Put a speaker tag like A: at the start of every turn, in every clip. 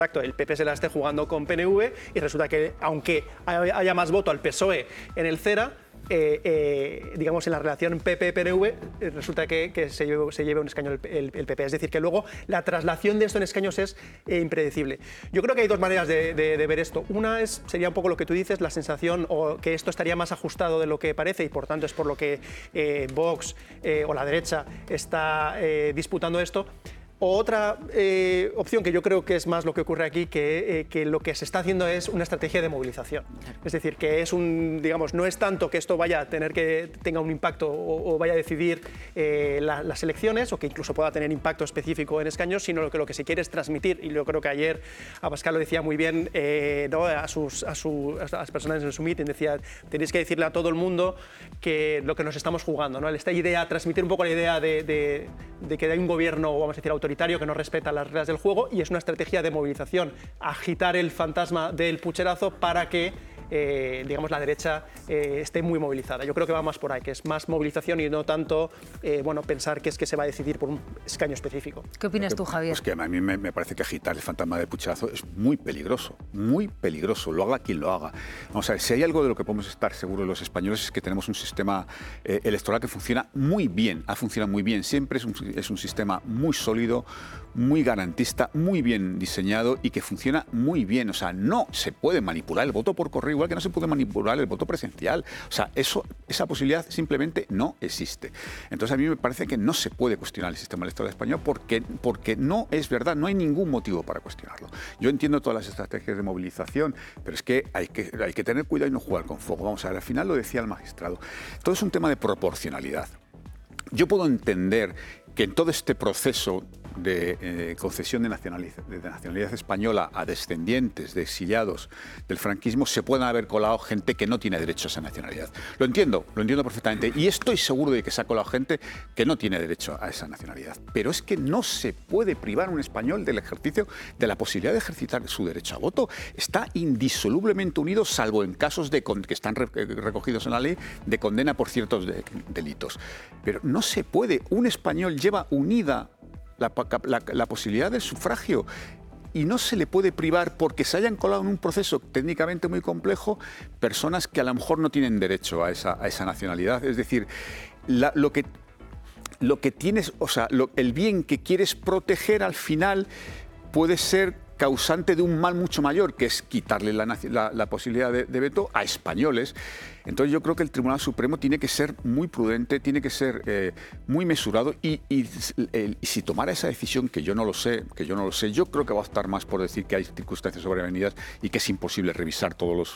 A: Exacto, el PP se la esté jugando con PNV y resulta que, aunque haya más voto al PSOE en el CERA, digamos en la relación PP-PNV, resulta que se lleve un escaño el PP. Es decir, que luego la traslación de esto en escaños es impredecible. Yo creo que hay dos maneras de ver esto. Una sería un poco lo que tú dices, la sensación o que esto estaría más ajustado de lo que parece y por tanto es por lo que Vox o la derecha está disputando esto. Otra opción que yo creo que es más lo que ocurre aquí, que lo que se está haciendo es una estrategia de movilización. Es decir, que es digamos, no es tanto que esto vaya a tenga un impacto o vaya a decidir las elecciones o que incluso pueda tener impacto específico en escaños, sino que lo que se quiere es transmitir, y yo creo que ayer Abascal lo decía muy bien, ¿no? a las personas en su meeting, decía, tenéis que decirle a todo el mundo que lo que nos estamos jugando, ¿no? Esta idea, transmitir un poco la idea de que hay un gobierno, vamos a decir, autoritario, que no respeta las reglas del juego, y es una estrategia de movilización, agitar el fantasma del pucherazo para que digamos, la derecha esté muy movilizada. Yo creo que va más por ahí, que es más movilización y no tanto bueno, pensar que es que se va a decidir por un escaño específico.
B: ¿Qué opinas tú, Javier?
C: Pues que a mí me parece que agitar el fantasma del pucherazo es muy peligroso, lo haga quien lo haga. Vamos a ver, si hay algo de lo que podemos estar seguros los españoles es que tenemos un sistema electoral que funciona muy bien, ha funcionado muy bien, siempre es un sistema muy sólido, muy garantista, muy bien diseñado y que funciona muy bien. O sea, no se puede manipular el voto por correo igual que no se puede manipular el voto presencial. O sea, esa posibilidad simplemente no existe. Entonces a mí me parece que no se puede cuestionar el sistema electoral español porque no es verdad, no hay ningún motivo para cuestionarlo. Yo entiendo todas las estrategias de movilización, pero es que hay que tener cuidado y no jugar con fuego. Vamos a ver, al final lo decía el magistrado. Todo es un tema de proporcionalidad. Yo puedo entender que en todo este proceso de concesión de nacionalidad española a descendientes de exiliados del franquismo se puedan haber colado gente que no tiene derecho a esa nacionalidad. Lo entiendo perfectamente y estoy seguro de que se ha colado gente que no tiene derecho a esa nacionalidad. Pero es que no se puede privar a un español del ejercicio de la posibilidad de ejercitar su derecho a voto. Está indisolublemente unido, salvo en casos que están recogidos en la ley de condena por ciertos delitos. Pero no se puede. Un español lleva unida la posibilidad del sufragio y no se le puede privar porque se hayan colado en un proceso técnicamente muy complejo personas que a lo mejor no tienen derecho a esa nacionalidad. Es decir, lo que tienes, o sea, el bien que quieres proteger al final puede ser causante de un mal mucho mayor, que es quitarle la posibilidad de veto a españoles. Entonces yo creo que el Tribunal Supremo tiene que ser muy prudente, tiene que ser muy mesurado y si tomara esa decisión, que yo no lo sé, yo creo que va a optar más por decir que hay circunstancias sobrevenidas y que es imposible revisar todos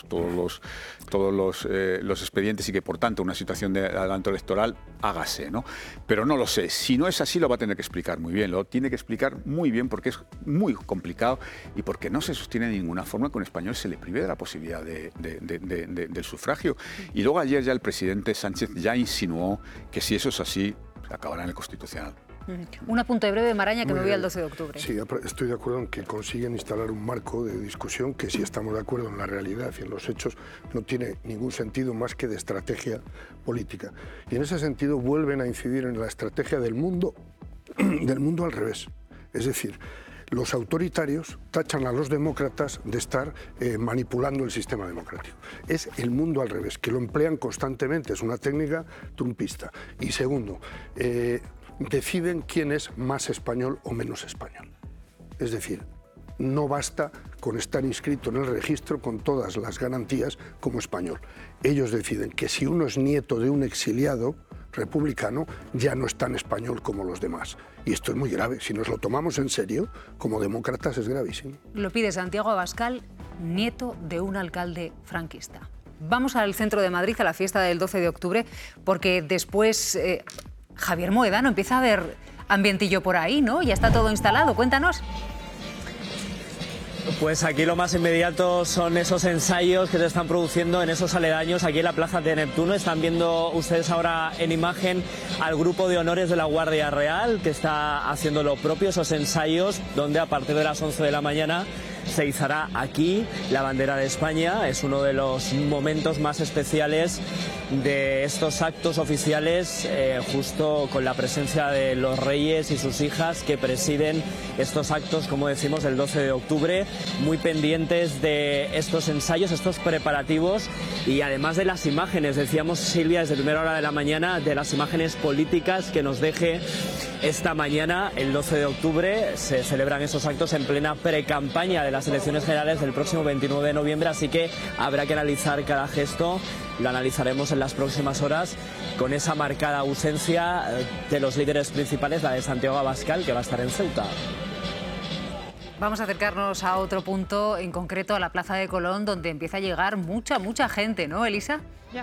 C: los expedientes y que por tanto una situación de adelanto electoral hágase, ¿no? Pero no lo sé. Si no es así lo va a tener que explicar muy bien, lo tiene que explicar muy bien porque es muy complicado y porque no se sostiene de ninguna forma que un español se le prive de la posibilidad del sufragio. Y luego ayer ya el presidente Sánchez ya insinuó que si eso es así, acabará en el Constitucional.
B: Un apunte breve, Maraña, que me voy al 12 de octubre.
D: Sí, estoy de acuerdo en que consiguen instalar un marco de discusión que, si estamos de acuerdo en la realidad y en los hechos, no tiene ningún sentido más que de estrategia política. Y en ese sentido vuelven a incidir en la estrategia del mundo al revés. Es decir, los autoritarios tachan a los demócratas de estar manipulando el sistema democrático. Es el mundo al revés, que lo emplean constantemente, es una técnica trumpista. Y segundo, deciden quién es más español o menos español. Es decir, no basta con estar inscrito en el registro con todas las garantías como español. Ellos deciden que si uno es nieto de un exiliado republicano, ya no es tan español como los demás. Y esto es muy grave. Si nos lo tomamos en serio, como demócratas, es gravísimo. Lo
B: pide Santiago Abascal, nieto de un alcalde franquista. Vamos al centro de Madrid, a la fiesta del 12 de octubre, porque después Javier Mohedano empieza a haber ambientillo por ahí, ¿no? Ya está todo instalado. Cuéntanos.
E: Pues aquí lo más inmediato son esos ensayos que se están produciendo en esos aledaños, aquí en la Plaza de Neptuno. Están viendo ustedes ahora en imagen al grupo de honores de la Guardia Real, que está haciendo lo propio, esos ensayos, donde a partir de las 11 de la mañana se izará aquí la bandera de España. Es uno de los momentos más especiales de estos actos oficiales, justo con la presencia de los reyes y sus hijas que presiden estos actos, como decimos, el 12 de octubre, muy pendientes de estos ensayos, estos preparativos y además de las imágenes, decíamos Silvia desde primera hora de la mañana, de las imágenes políticas que nos deje esta mañana, el 12 de octubre. Se celebran esos actos en plena pre-campaña de las elecciones generales del próximo 29 de noviembre, así que habrá que analizar cada gesto. Lo analizaremos en las próximas horas con esa marcada ausencia de los líderes principales, la de Santiago Abascal, que va a estar en Ceuta.
B: Vamos a acercarnos a otro punto, en concreto a la Plaza de Colón, donde empieza a llegar mucha gente, ¿no, Elisa?
F: Ya.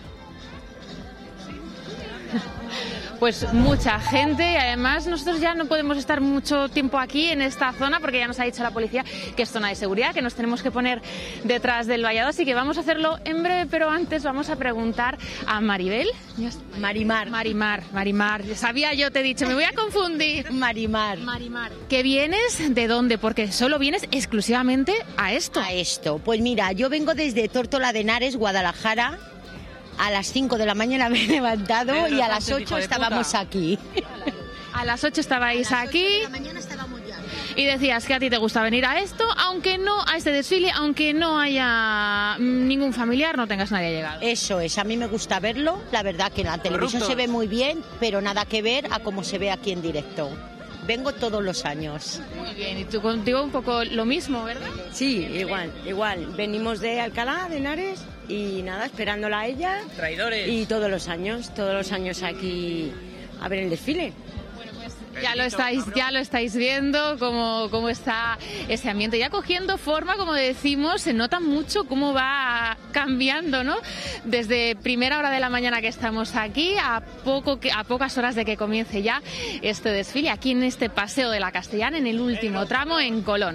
F: Pues mucha gente, y además nosotros ya no podemos estar mucho tiempo aquí en esta zona porque ya nos ha dicho la policía que es zona de seguridad, que nos tenemos que poner detrás del vallado, así que vamos a hacerlo en breve, pero antes vamos a preguntar a Maribel. Marimar. Sabía yo, te he dicho, me voy a confundir. Marimar. ¿Que vienes de dónde? Porque solo vienes exclusivamente a esto.
G: A esto. Pues mira, yo vengo desde Tórtola de Henares, Guadalajara. A las 5 de la mañana me he levantado y a las 8 estábamos aquí.
F: A las 8 estabais aquí.
G: A las 8 de la mañana estábamos ya.
F: Y decías que a ti te gusta venir a esto, aunque no a este desfile, aunque no haya ningún familiar, no tengas nadie llegado.
G: Eso es, a mí me gusta verlo. La verdad que en la televisión se ve muy bien, pero nada que ver a cómo se ve aquí en directo. Vengo todos los años.
F: Muy bien, y tú contigo un poco lo mismo, ¿verdad?
H: Sí, igual. Venimos de Alcalá, de Henares, y nada, esperándola a ella.
E: Traidores.
H: Y todos los años aquí a ver el desfile.
F: Ya lo estáis viendo cómo está ese ambiente ya cogiendo forma, como decimos, se nota mucho cómo va cambiando, ¿no? Desde primera hora de la mañana que estamos aquí a pocas horas de que comience ya este desfile aquí en este Paseo de la Castellana, en el último tramo en Colón.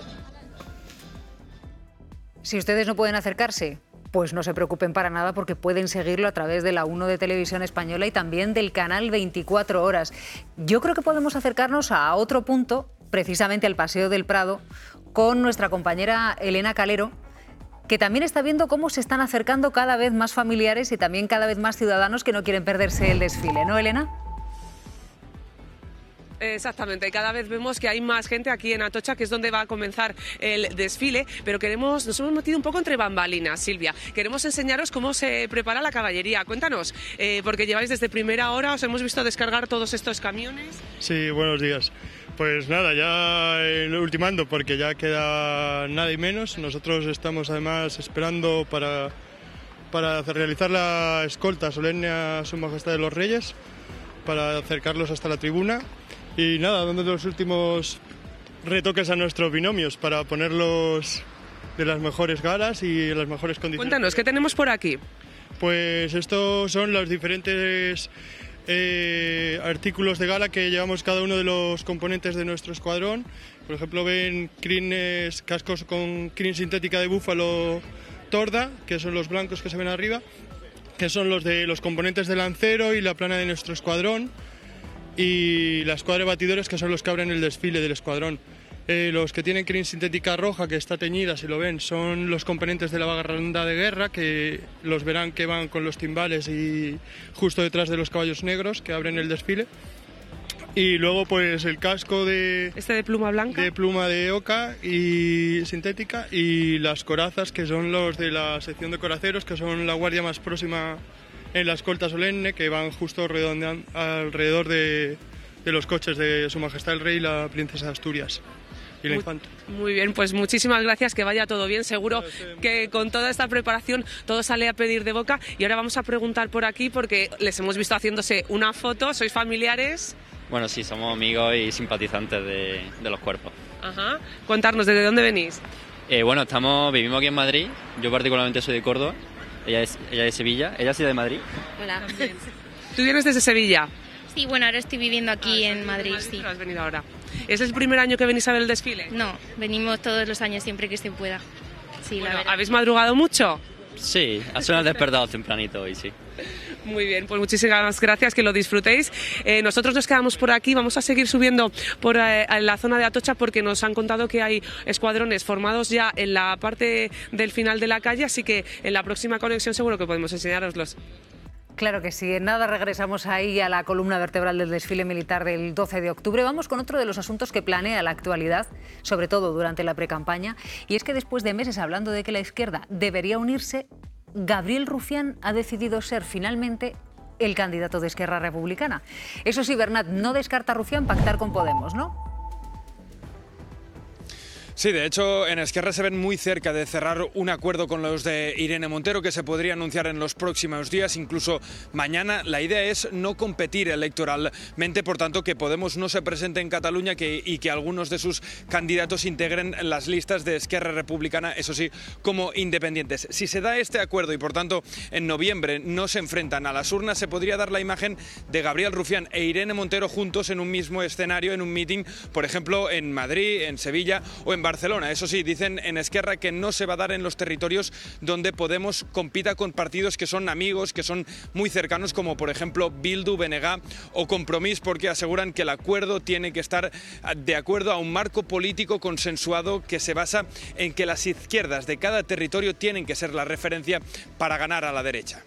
B: Si ustedes no pueden acercarse, pues no se preocupen para nada porque pueden seguirlo a través de la 1 de Televisión Española y también del canal 24 horas. Yo creo que podemos acercarnos a otro punto, precisamente al Paseo del Prado, con nuestra compañera Elena Calero, que también está viendo cómo se están acercando cada vez más familiares y también cada vez más ciudadanos que no quieren perderse el desfile, ¿no, Elena?
I: Exactamente, cada vez vemos que hay más gente aquí en Atocha, que es donde va a comenzar el desfile, pero nos hemos metido un poco entre bambalinas, Silvia. Queremos enseñaros cómo se prepara la caballería. Cuéntanos, porque lleváis desde primera hora, os hemos visto descargar todos estos camiones.
J: Sí, buenos días. Pues nada, ya ultimando, porque ya queda nada y menos. Nosotros estamos además esperando para realizar la escolta solemne a Su Majestad de los Reyes, para acercarlos hasta la tribuna. Y nada, dando los últimos retoques a nuestros binomios para ponerlos de las mejores galas y en las mejores condiciones.
I: Cuéntanos, ¿qué tenemos por aquí?
J: Pues estos son los diferentes artículos de gala que llevamos cada uno de los componentes de nuestro escuadrón. Por ejemplo, ven crines, cascos con crin sintética de búfalo torda, que son los blancos que se ven arriba, que son los de los componentes de lancero y la plana de nuestro escuadrón. Y la escuadra de batidores, que son los que abren el desfile del escuadrón. Los que tienen crin sintética roja, que está teñida, si lo ven, son los componentes de la barranda de guerra, que los verán que van con los timbales y justo detrás de los caballos negros, que abren el desfile. Y luego pues el casco de
I: pluma blanca,
J: de pluma de oca y sintética, y las corazas, que son los de la sección de coraceros, que son la guardia más próxima en la escolta solemne, que van justo alrededor de los coches de Su Majestad el Rey y la Princesa de Asturias y la Infanta.
I: Muy bien, pues muchísimas gracias, que vaya todo bien. Seguro que con toda esta preparación todo sale a pedir de boca. Y ahora vamos a preguntar por aquí, porque les hemos visto haciéndose una foto. ¿Sois familiares?
K: Bueno, sí, somos amigos y simpatizantes de los cuerpos.
I: Ajá. Contarnos, ¿desde dónde venís?
K: Bueno, vivimos aquí en Madrid. Yo particularmente soy de Córdoba. Ella es de Sevilla. ¿Ella ha sido de Madrid?
L: Hola.
I: ¿Tú vienes desde Sevilla?
L: Sí, bueno, ahora estoy viviendo aquí en Madrid, sí.
I: ¿Has venido ahora? ¿Es el primer año que venís a ver el desfile?
L: No, venimos todos los años siempre que se pueda. Sí,
I: bueno,
L: la verdad.
I: ¿habéis madrugado mucho?
K: Sí, ha sonado despertado tempranito hoy, sí.
I: Muy bien, pues muchísimas gracias, que lo disfrutéis. Nosotros nos quedamos por aquí, vamos a seguir subiendo por la zona de Atocha porque nos han contado que hay escuadrones formados ya en la parte del final de la calle, así que en la próxima conexión seguro que podemos enseñároslos.
B: Claro que sí. En nada regresamos ahí a la columna vertebral del desfile militar del 12 de octubre. Vamos con otro de los asuntos que planea la actualidad, sobre todo durante la precampaña, y es que después de meses hablando de que la izquierda debería unirse, Gabriel Rufián ha decidido ser finalmente el candidato de Esquerra Republicana. Eso sí, Bernat, no descarta Rufián pactar con Podemos, ¿no?
M: Sí, de hecho, en Esquerra se ven muy cerca de cerrar un acuerdo con los de Irene Montero que se podría anunciar en los próximos días, incluso mañana. La idea es no competir electoralmente, por tanto, que Podemos no se presente en Cataluña y que algunos de sus candidatos integren las listas de Esquerra Republicana, eso sí, como independientes. Si se da este acuerdo y, por tanto, en noviembre no se enfrentan a las urnas, se podría dar la imagen de Gabriel Rufián e Irene Montero juntos en un mismo escenario, en un meeting, por ejemplo, en Madrid, en Sevilla o en Barcelona. Eso sí, dicen en Esquerra que no se va a dar en los territorios donde Podemos compita con partidos que son amigos, que son muy cercanos, como por ejemplo Bildu, BNG o Compromís, porque aseguran que el acuerdo tiene que estar de acuerdo a un marco político consensuado que se basa en que las izquierdas de cada territorio tienen que ser la referencia para ganar a la derecha.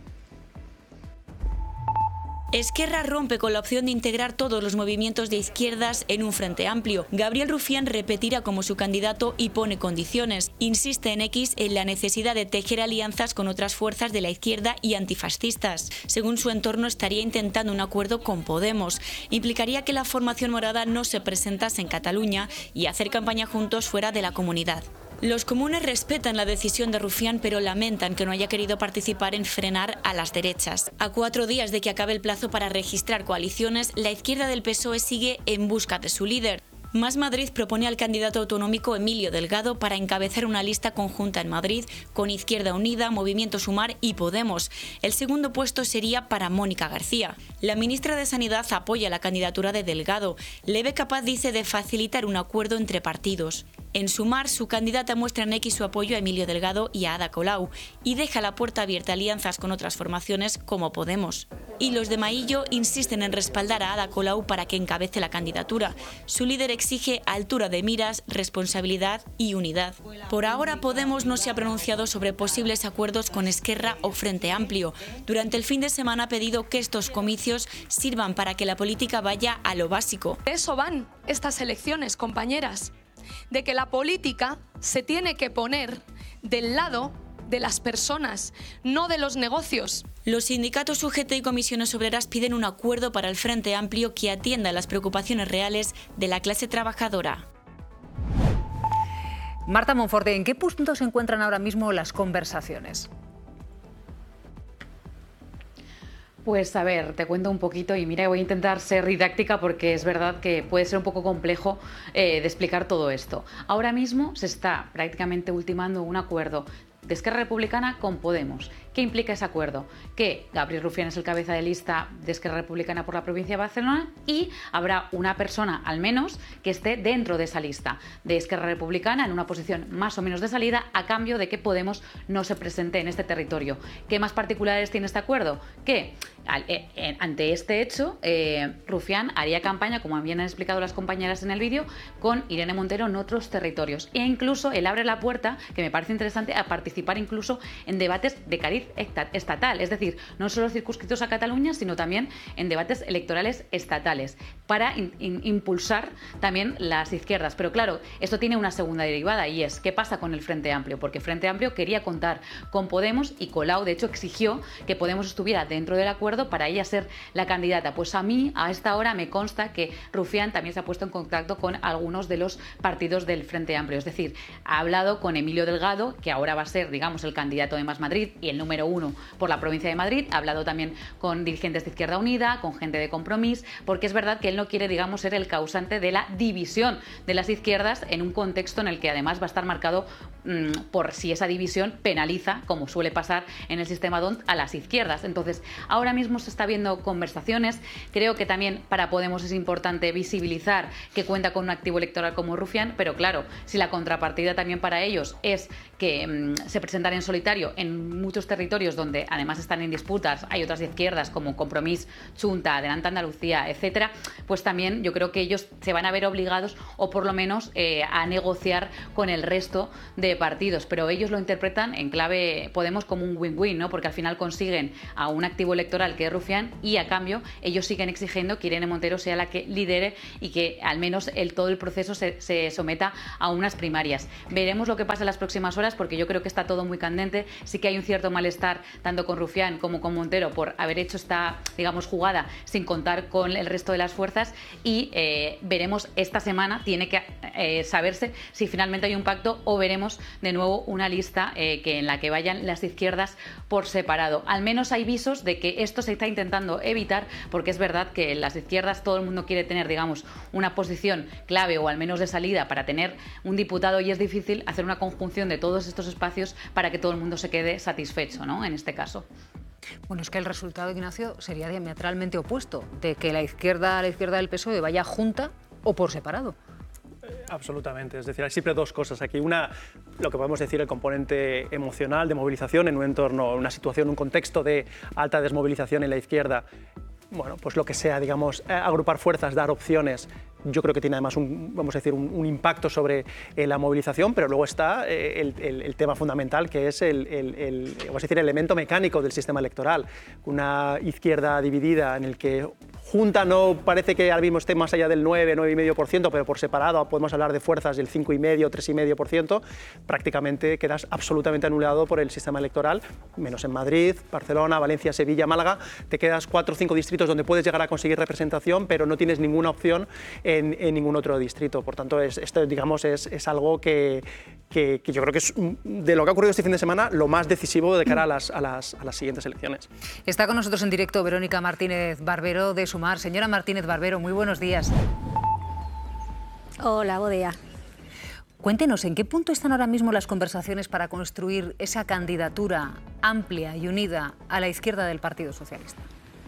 N: Esquerra rompe con la opción de integrar todos los movimientos de izquierdas en un frente amplio. Gabriel Rufián repetirá como su candidato y pone condiciones. Insiste en X en la necesidad de tejer alianzas con otras fuerzas de la izquierda y antifascistas. Según su entorno, estaría intentando un acuerdo con Podemos. Implicaría que la formación morada no se presentase en Cataluña y hacer campaña juntos fuera de la comunidad. Los comunes respetan la decisión de Rufián, pero lamentan que no haya querido participar en frenar a las derechas. A 4 días de que acabe el plazo para registrar coaliciones, la izquierda del PSOE sigue en busca de su líder. Más Madrid propone al candidato autonómico Emilio Delgado para encabezar una lista conjunta en Madrid con Izquierda Unida, Movimiento Sumar y Podemos. El segundo puesto sería para Mónica García. La ministra de Sanidad apoya la candidatura de Delgado. Le ve capaz, dice, de facilitar un acuerdo entre partidos. En Sumar, su candidata muestra en X su apoyo a Emilio Delgado y a Ada Colau y deja la puerta abierta a alianzas con otras formaciones como Podemos. Y los de Maillo insisten en respaldar a Ada Colau para que encabece la candidatura. Su líder exige altura de miras, responsabilidad y unidad. Por ahora, Podemos no se ha pronunciado sobre posibles acuerdos con Esquerra o Frente Amplio. Durante el fin de semana ha pedido que estos comicios sirvan para que la política vaya a lo básico.
O: De eso van estas elecciones, compañeras. De que la política se tiene que poner del lado de las personas, no de los negocios.
N: Los sindicatos UGT y comisiones obreras piden un acuerdo para el Frente Amplio que atienda las preocupaciones reales de la clase trabajadora.
B: Marta Monforte, ¿en qué punto se encuentran ahora mismo las conversaciones?
P: Pues a ver, te cuento un poquito y mira, voy a intentar ser didáctica porque es verdad que puede ser un poco complejo de explicar todo esto. Ahora mismo se está prácticamente ultimando un acuerdo de Esquerra Republicana con Podemos. ¿Qué implica ese acuerdo? Que Gabriel Rufián es el cabeza de lista de Esquerra Republicana por la provincia de Barcelona y habrá una persona, al menos, que esté dentro de esa lista de Esquerra Republicana en una posición más o menos de salida a cambio de que Podemos no se presente en este territorio. ¿Qué más particulares tiene este acuerdo? Que ante este hecho, Rufián haría campaña, como habían explicado las compañeras en el vídeo, con Irene Montero en otros territorios. E incluso él abre la puerta, que me parece interesante, a participar incluso en debates de cariz estatal, es decir, no solo circunscritos a Cataluña, sino también en debates electorales estatales, para impulsar también las izquierdas. Pero claro, esto tiene una segunda derivada y es, ¿qué pasa con el Frente Amplio? Porque Frente Amplio quería contar con Podemos y Colau, de hecho, exigió que Podemos estuviera dentro del acuerdo para ella ser la candidata. Pues a mí, a esta hora, me consta que Rufián también se ha puesto en contacto con algunos de los partidos del Frente Amplio, es decir, ha hablado con Emilio Delgado, que ahora va a ser, digamos, el candidato de Más Madrid y el número 1 por la provincia de Madrid, ha hablado también con dirigentes de Izquierda Unida, con gente de Compromís, porque es verdad que él no quiere, digamos, ser el causante de la división de las izquierdas en un contexto en el que además va a estar marcado por si esa división penaliza, como suele pasar en el sistema DONT, a las izquierdas. Entonces, ahora mismo se está viendo conversaciones. Creo que también para Podemos es importante visibilizar que cuenta con un activo electoral como Rufián, pero claro, si la contrapartida también para ellos es que se presentan en solitario en muchos territorios territorios donde además están en disputas, hay otras izquierdas como Compromís, Junta, Adelante Andalucía, etcétera, pues también yo creo que ellos se van a ver obligados o por lo menos a negociar con el resto de partidos, pero ellos lo interpretan en clave Podemos como un win-win, ¿no? Porque al final consiguen a un activo electoral que es Rufián y a cambio ellos siguen exigiendo que Irene Montero sea la que lidere y que al menos todo el proceso se someta a unas primarias. Veremos lo que pasa en las próximas horas porque yo creo que está todo muy candente. Sí que hay un cierto malestar tanto con Rufián como con Montero por haber hecho esta, digamos, jugada sin contar con el resto de las fuerzas y veremos esta semana, tiene que saberse si finalmente hay un pacto o veremos de nuevo una lista en la que vayan las izquierdas por separado. Al menos hay visos de que esto se está intentando evitar porque es verdad que las izquierdas todo el mundo quiere tener, digamos, una posición clave o al menos de salida para tener un diputado y es difícil hacer una conjunción de todos estos espacios para que todo el mundo se quede satisfecho, ¿no? En este caso.
B: Bueno, es que el resultado, Ignacio, sería diametralmente opuesto, de que la izquierda del PSOE vaya junta o por separado.
A: Absolutamente, es decir, hay siempre dos cosas aquí. Una, lo que podemos decir, el componente emocional de movilización en un entorno, una situación, un contexto de alta desmovilización en la izquierda. Bueno, pues lo que sea, digamos, agrupar fuerzas, dar opciones, yo creo que tiene además un impacto sobre la movilización, pero luego está el tema fundamental que es el elemento mecánico del sistema electoral. Una izquierda dividida en el que junta no parece que ahora mismo esté más allá del 9,5%, pero por separado podemos hablar de fuerzas del 5,5%, 3,5%, prácticamente quedas absolutamente anulado por el sistema electoral, menos en Madrid, Barcelona, Valencia, Sevilla, Málaga, te quedas 4 o 5 distritos donde puedes llegar a conseguir representación, pero no tienes ninguna opción en ningún otro distrito. Por tanto, esto digamos, es algo que yo creo que es, de lo que ha ocurrido este fin de semana, lo más decisivo de cara a las siguientes elecciones.
B: Está con nosotros en directo Verónica Martínez Barbero de Sumar. Señora Martínez Barbero, muy buenos días.
Q: Hola, buen día.
B: Cuéntenos, ¿en qué punto están ahora mismo las conversaciones para construir esa candidatura amplia y unida a la izquierda del Partido Socialista?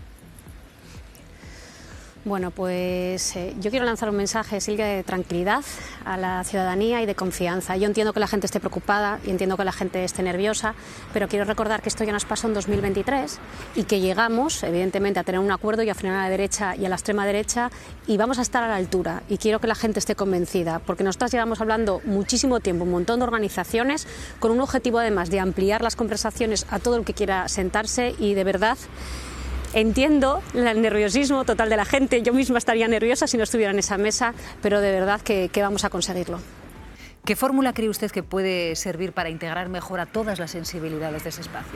Q: Bueno, pues yo quiero lanzar un mensaje, Silvia, de tranquilidad a la ciudadanía y de confianza. Yo entiendo que la gente esté preocupada y entiendo que la gente esté nerviosa, pero quiero recordar que esto ya nos pasó en 2023 y que llegamos, evidentemente, a tener un acuerdo y a frenar a la derecha y a la extrema derecha y vamos a estar a la altura. Y quiero que la gente esté convencida, porque nosotras llevamos hablando muchísimo tiempo, un montón de organizaciones, con un objetivo además de ampliar las conversaciones a todo el que quiera sentarse y de verdad... Entiendo el nerviosismo total de la gente, yo misma estaría nerviosa si no estuviera en esa mesa, pero de verdad que vamos a conseguirlo.
B: ¿Qué fórmula cree usted que puede servir para integrar mejor a todas las sensibilidades de ese espacio?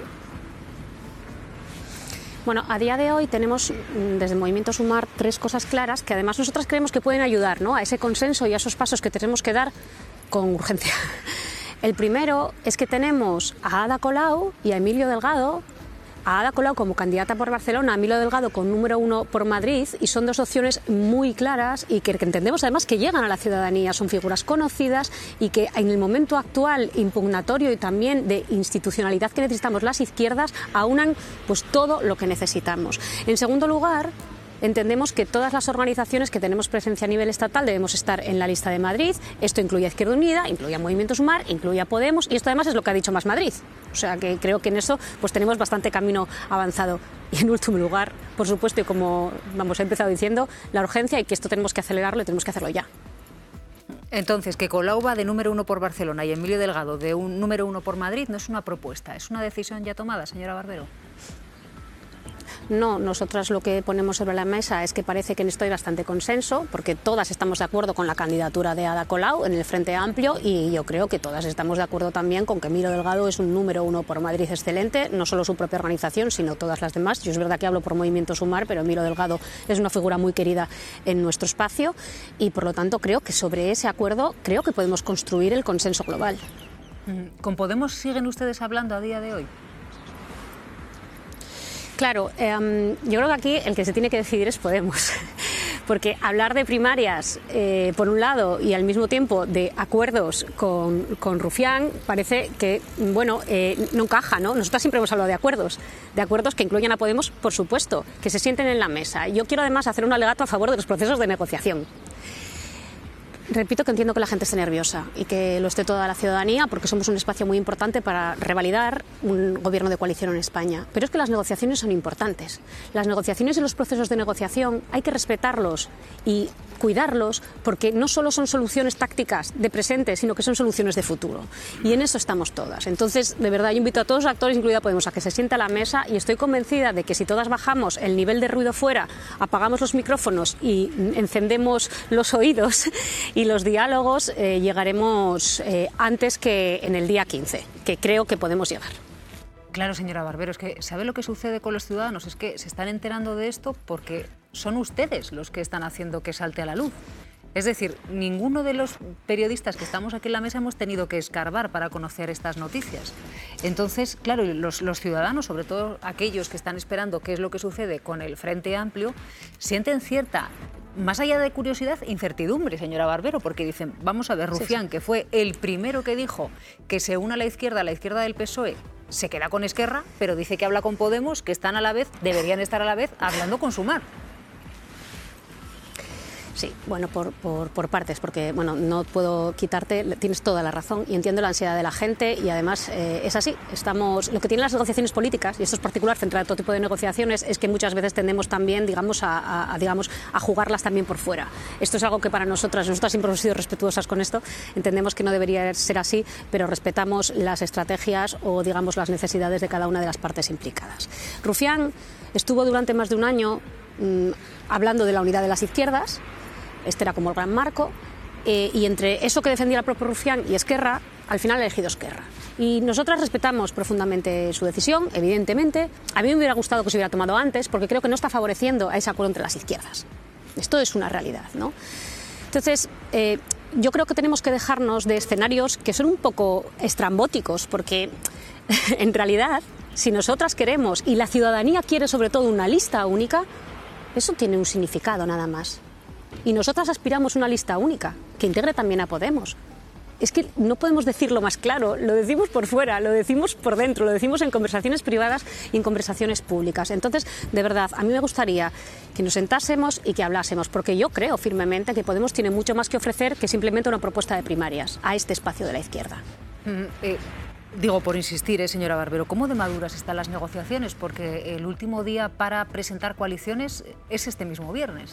Q: Bueno, a día de hoy tenemos desde el Movimiento Sumar 3 cosas claras que además nosotras creemos que pueden ayudar, ¿no?, a ese consenso y a esos pasos que tenemos que dar con urgencia. El primero es que tenemos a Ada Colau y a Emilio Delgado, a Ada Colau como candidata por Barcelona, a Emilio Delgado con número 1 por Madrid, y son 2 opciones muy claras y que entendemos además que llegan a la ciudadanía, son figuras conocidas y que en el momento actual impugnatorio y también de institucionalidad que necesitamos las izquierdas aunan pues todo lo que necesitamos. En segundo lugar, entendemos que todas las organizaciones que tenemos presencia a nivel estatal debemos estar en la lista de Madrid. Esto incluye a Izquierda Unida, incluye a Movimiento Sumar, incluye a Podemos y esto además es lo que ha dicho Más Madrid. O sea que creo que en eso pues tenemos bastante camino avanzado. Y en último lugar, por supuesto, y como he empezado diciendo, la urgencia y que esto tenemos que acelerarlo y tenemos que hacerlo ya.
B: Entonces, que Colau va de número 1 por Barcelona y Emilio Delgado de un número 1 por Madrid no es una propuesta, es una decisión ya tomada, señora Barbero.
Q: No, nosotras lo que ponemos sobre la mesa es que parece que en esto hay bastante consenso, porque todas estamos de acuerdo con la candidatura de Ada Colau en el Frente Amplio y yo creo que todas estamos de acuerdo también con que Emilio Delgado es un número 1 por Madrid excelente, no solo su propia organización, sino todas las demás. Yo es verdad que hablo por Movimiento Sumar, pero Emilio Delgado es una figura muy querida en nuestro espacio y por lo tanto creo que sobre ese acuerdo creo que podemos construir el consenso global.
B: ¿Con Podemos siguen ustedes hablando a día de hoy?
Q: Claro, yo creo que aquí el que se tiene que decidir es Podemos, porque hablar de primarias por un lado y al mismo tiempo de acuerdos con Rufián parece que, bueno, no encaja, ¿no? Nosotros siempre hemos hablado de acuerdos que incluyan a Podemos, por supuesto, que se sienten en la mesa. Yo quiero además hacer un alegato a favor de los procesos de negociación. repito que entiendo que la gente esté nerviosa y que lo esté toda la ciudadanía, porque somos un espacio muy importante para revalidar un gobierno de coalición en España. Pero es que las negociaciones son importantes. Las negociaciones y los procesos de negociación hay que respetarlos y cuidarlos, porque no solo son soluciones tácticas de presente, sino que son soluciones de futuro. Y en eso estamos todas. Entonces, de verdad, yo invito a todos los actores, incluida Podemos, a que se sienten a la mesa, y estoy convencida de que si todas bajamos el nivel de ruido fuera, apagamos los micrófonos y encendemos los oídos y los diálogos, llegaremos antes que en el día 15, que creo que podemos llegar.
B: Claro, señora Barbero, es que ¿sabe lo que sucede con los ciudadanos? Es que se están enterando de esto porque son ustedes los que están haciendo que salte a la luz. Es decir, ninguno de los periodistas que estamos aquí en la mesa hemos tenido que escarbar para conocer estas noticias. Entonces, claro, los ciudadanos, sobre todo aquellos que están esperando qué es lo que sucede con el Frente Amplio, sienten cierta, más allá de curiosidad, incertidumbre, señora Barbero, porque dicen, vamos a ver, Rufián, que fue el primero que dijo que se une a la izquierda del PSOE, se queda con Esquerra, pero dice que habla con Podemos, que están a la vez, deberían estar a la vez hablando con Sumar.
Q: Sí, bueno, por partes, porque bueno, no puedo quitarte, tienes toda la razón y entiendo la ansiedad de la gente y además es así. Lo que tienen las negociaciones políticas, y esto es particular frente a todo tipo de negociaciones, es que muchas veces tendemos también, digamos, a jugarlas también por fuera. Esto es algo que para nosotras siempre hemos sido respetuosas con esto, entendemos que no debería ser así, pero respetamos las estrategias o, digamos, las necesidades de cada una de las partes implicadas. Rufián estuvo durante más de un año hablando de la unidad de las izquierdas. Este era como el gran marco, y entre eso que defendía el propio Rufián y Esquerra, al final ha elegido Esquerra. Y nosotras respetamos profundamente su decisión, evidentemente. A mí me hubiera gustado que se hubiera tomado antes, porque creo que no está favoreciendo a ese acuerdo entre las izquierdas. Esto es una realidad, ¿no? Entonces, yo creo que tenemos que dejarnos de escenarios que son un poco estrambóticos, porque en realidad, si nosotras queremos, y la ciudadanía quiere sobre todo una lista única, eso tiene un significado nada más. Y nosotras aspiramos a una lista única, que integre también a Podemos. Es que no podemos decirlo más claro, lo decimos por fuera, lo decimos por dentro, lo decimos en conversaciones privadas y en conversaciones públicas. Entonces, de verdad, a mí me gustaría que nos sentásemos y que hablásemos, porque yo creo firmemente que Podemos tiene mucho más que ofrecer que simplemente una propuesta de primarias a este espacio de la izquierda.
B: Digo, por insistir, señora Barbero, ¿cómo de maduras están las negociaciones? Porque el último día para presentar coaliciones es este mismo viernes.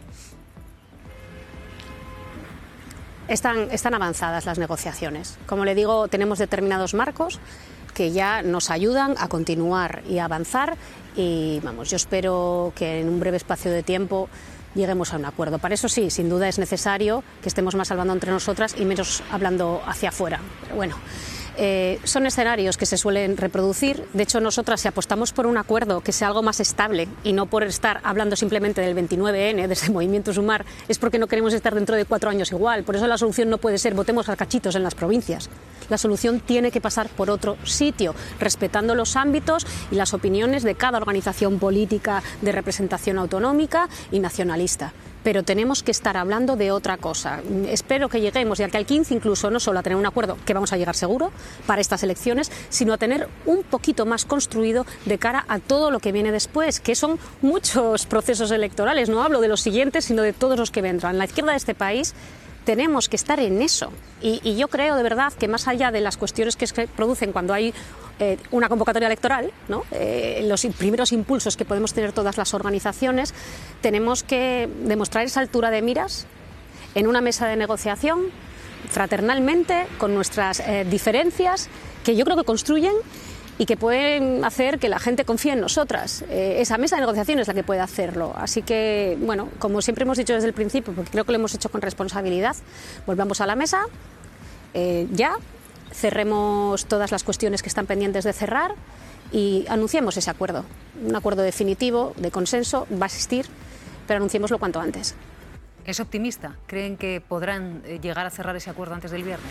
Q: Están avanzadas las negociaciones. Como le digo, tenemos determinados marcos que ya nos ayudan a continuar y a avanzar y vamos, yo espero que en un breve espacio de tiempo lleguemos a un acuerdo. Para eso sí, sin duda es necesario que estemos más hablando entre nosotras y menos hablando hacia afuera. Pero bueno, son escenarios que se suelen reproducir. De hecho, nosotras, si apostamos por un acuerdo que sea algo más estable y no por estar hablando simplemente del 29N, de ese movimiento Sumar, es porque no queremos estar dentro de 4 años igual. Por eso la solución no puede ser votemos a cachitos en las provincias. La solución tiene que pasar por otro sitio, respetando los ámbitos y las opiniones de cada organización política de representación autonómica y nacionalista. Pero tenemos que estar hablando de otra cosa. Espero que lleguemos, ya que al 15 incluso, no solo a tener un acuerdo, que vamos a llegar seguro, para estas elecciones, sino a tener un poquito más construido de cara a todo lo que viene después, que son muchos procesos electorales. No hablo de los siguientes, sino de todos los que vendrán. La izquierda de este país tenemos que estar en eso. Y yo creo de verdad que más allá de las cuestiones que se producen cuando hay una convocatoria electoral, ¿no? Los primeros impulsos que podemos tener todas las organizaciones, tenemos que demostrar esa altura de miras en una mesa de negociación, fraternalmente, con nuestras diferencias, que yo creo que construyen y que pueden hacer que la gente confíe en nosotras. Esa mesa de negociación es la que puede hacerlo. Así que, bueno, como siempre hemos dicho desde el principio, porque creo que lo hemos hecho con responsabilidad, volvamos a la mesa, ya, cerremos todas las cuestiones que están pendientes de cerrar y anunciemos ese acuerdo. Un acuerdo definitivo, de consenso, va a existir, pero anunciémoslo cuanto antes.
B: ¿Es optimista? ¿Creen que podrán llegar a cerrar ese acuerdo antes del viernes?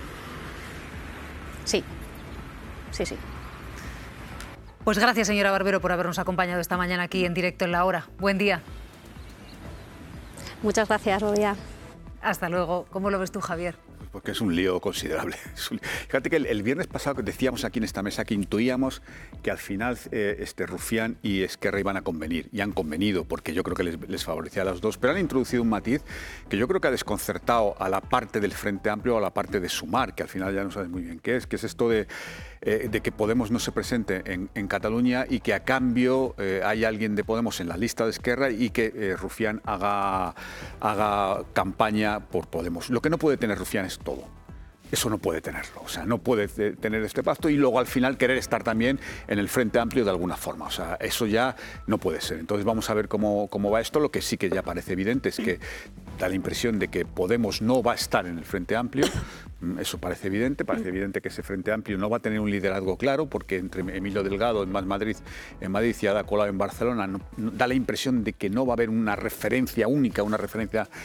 Q: Sí, sí, sí.
B: Pues gracias, señora Barbero, por habernos acompañado esta mañana aquí en Directo en la Hora. Buen día.
Q: Muchas gracias, buen día.
B: Hasta luego. ¿Cómo lo ves tú, Javier?
C: porque es un lío considerable. Fíjate que el viernes pasado decíamos aquí en esta mesa que intuíamos que al final Rufián y Esquerra iban a convenir, y han convenido, porque yo creo que les favorecía a los dos, pero han introducido un matiz que yo creo que ha desconcertado a la parte del Frente Amplio o a la parte de Sumar, que al final ya no sabes muy bien qué es, que es esto de que Podemos no se presente en Cataluña y que a cambio hay alguien de Podemos en la lista de Esquerra y que Rufián haga campaña por Podemos. Lo que no puede tener Rufián es todo. Eso no puede tenerlo, o sea, no puede tener este pacto y luego al final querer estar también en el Frente Amplio de alguna forma, o sea, eso ya no puede ser. Entonces vamos a ver cómo va esto. Lo que sí que ya parece evidente es que da la impresión de que Podemos no va a estar en el Frente Amplio, eso parece evidente que ese Frente Amplio no va a tener un liderazgo claro, porque entre Emilio Delgado en Madrid y Ada Colau en Barcelona da la impresión de que no va a haber una referencia única, una referencia